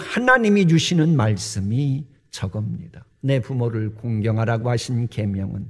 하나님이 주시는 말씀이 저겁니다. 내 부모를 공경하라고 하신 계명은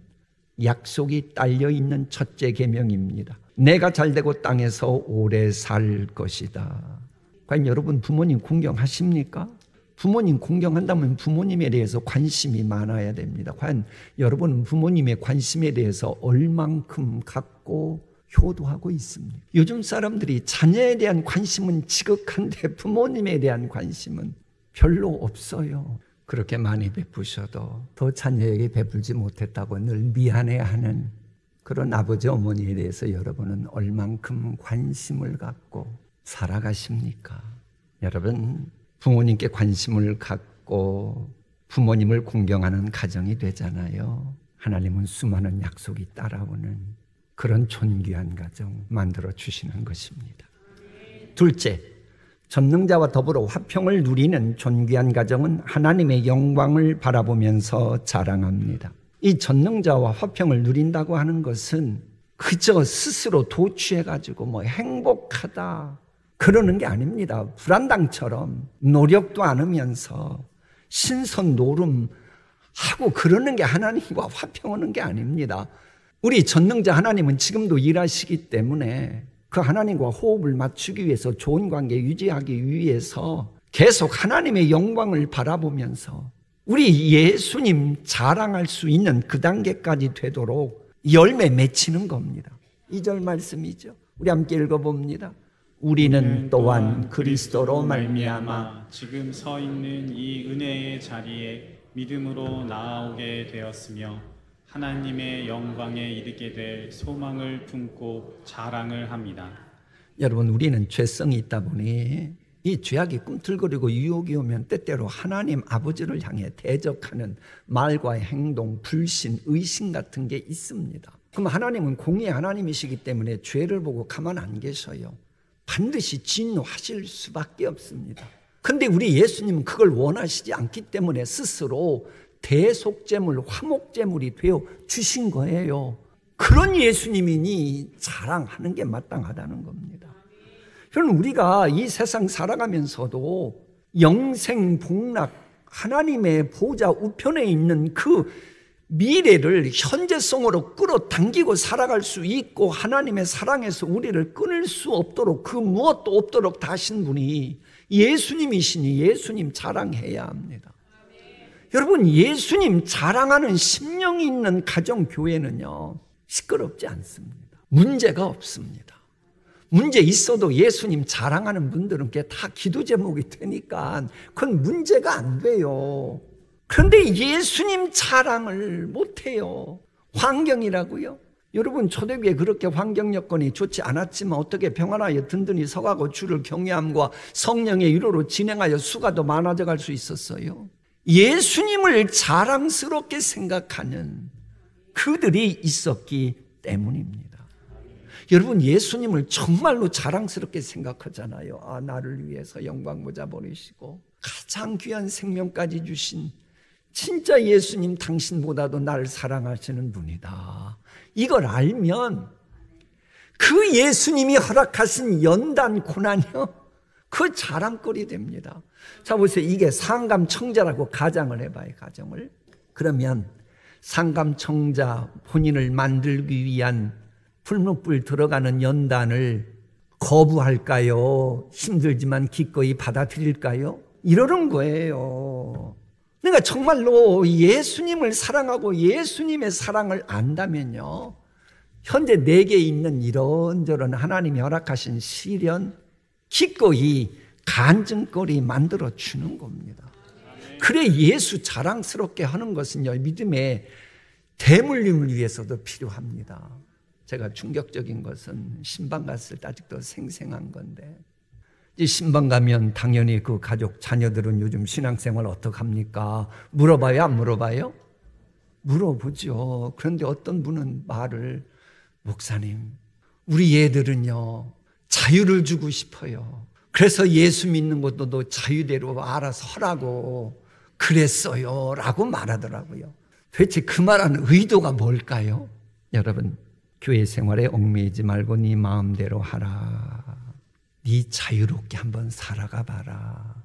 약속이 딸려있는 첫째 계명입니다. 내가 잘되고 땅에서 오래 살 것이다. 과연 여러분 부모님 공경하십니까? 부모님 공경한다면 부모님에 대해서 관심이 많아야 됩니다. 과연 여러분은 부모님의 관심에 대해서 얼만큼 갖고 효도하고 있습니다. 요즘 사람들이 자녀에 대한 관심은 지극한데 부모님에 대한 관심은 별로 없어요. 그렇게 많이 베푸셔도 더 자녀에게 베풀지 못했다고 늘 미안해하는 그런 아버지 어머니에 대해서 여러분은 얼만큼 관심을 갖고 살아가십니까? 여러분 부모님께 관심을 갖고 부모님을 공경하는 가정이 되잖아요. 하나님은 수많은 약속이 따라오는 그런 존귀한 가정 만들어 주시는 것입니다. 둘째, 전능자와 더불어 화평을 누리는 존귀한 가정은 하나님의 영광을 바라보면서 자랑합니다. 이 전능자와 화평을 누린다고 하는 것은 그저 스스로 도취해가지고 행복하다 그러는 게 아닙니다. 불안당처럼 노력도 않으면서 신선노름하고 그러는 게 하나님과 화평하는 게 아닙니다. 우리 전능자 하나님은 지금도 일하시기 때문에 그 하나님과 호흡을 맞추기 위해서 좋은 관계 유지하기 위해서 계속 하나님의 영광을 바라보면서 우리 예수님 자랑할 수 있는 그 단계까지 되도록 열매 맺히는 겁니다. 2절 말씀이죠. 우리 함께 읽어봅니다. 우리는 또한 그리스도로 말미암아 지금 서 있는 이 은혜의 자리에 믿음으로 나아오게 되었으며 하나님의 영광에 이르게 될 소망을 품고 자랑을 합니다. 여러분 우리는 죄성이 있다 보니 이 죄악이 꿈틀거리고 유혹이 오면 때때로 하나님 아버지를 향해 대적하는 말과 행동, 불신, 의심 같은 게 있습니다. 그럼 하나님은 공의의 하나님이시기 때문에 죄를 보고 가만 안 계셔요. 반드시 진노하실 수밖에 없습니다. 근데 우리 예수님은 그걸 원하시지 않기 때문에 스스로 대속제물, 화목제물이 되어 주신 거예요. 그런 예수님이니 자랑하는 게 마땅하다는 겁니다. 여러분 우리가 이 세상 살아가면서도 영생복락 하나님의 보좌 우편에 있는 그 미래를 현재성으로 끌어당기고 살아갈 수 있고 하나님의 사랑에서 우리를 끊을 수 없도록 그 무엇도 없도록 다 하신 분이 예수님이시니 예수님 자랑해야 합니다. 여러분 예수님 자랑하는 심령이 있는 가정교회는요 시끄럽지 않습니다. 문제가 없습니다. 문제 있어도 예수님 자랑하는 분들은 그게 다 기도 제목이 되니까 그건 문제가 안 돼요. 그런데 예수님 자랑을 못해요. 환경이라고요? 여러분 초대교회 그렇게 환경 여건이 좋지 않았지만 어떻게 평안하여 든든히 서가고 주를 경외함과 성령의 위로로 진행하여 수가 더 많아져 갈 수 있었어요? 예수님을 자랑스럽게 생각하는 그들이 있었기 때문입니다. 여러분 예수님을 정말로 자랑스럽게 생각하잖아요. 아 나를 위해서 영광 모자 버리시고 가장 귀한 생명까지 주신 진짜 예수님 당신보다도 나를 사랑하시는 분이다. 이걸 알면 그 예수님이 허락하신 연단 고난이요 그 자랑거리 됩니다. 자 보세요. 이게 상감청자라고 가정을 해봐요. 가정을. 그러면 상감청자 본인을 만들기 위한 풀무불 들어가는 연단을 거부할까요? 힘들지만 기꺼이 받아들일까요? 이러는 거예요. 그러니까 정말로 예수님을 사랑하고 예수님의 사랑을 안다면요 현재 내게 있는 이런저런 하나님이 허락하신 시련 기꺼이 간증거리 만들어 주는 겁니다. 그래 예수 자랑스럽게 하는 것은요 믿음의 대물림을 위해서도 필요합니다. 제가 충격적인 것은 신방 갔을 때 아직도 생생한 건데 이 신방 가면 당연히 그 가족 자녀들은 요즘 신앙생활 어떡합니까? 물어봐요 안 물어봐요? 물어보죠. 그런데 어떤 분은 말을 목사님 우리 애들은요 자유를 주고 싶어요. 그래서 예수 믿는 것도 자유대로 알아서 하라고 그랬어요 라고 말하더라고요. 도대체 그 말하는 의도가 뭘까요? 여러분 교회 생활에 얽매이지 말고 네 마음대로 하라. 네 자유롭게 한번 살아가 봐라.